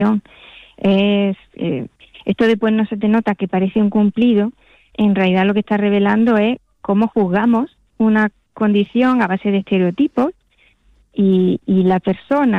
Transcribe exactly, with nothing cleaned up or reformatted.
Es, eh, esto después no se te nota que parece un cumplido, en realidad lo que está revelando es cómo juzgamos una condición a base de estereotipos y, y la persona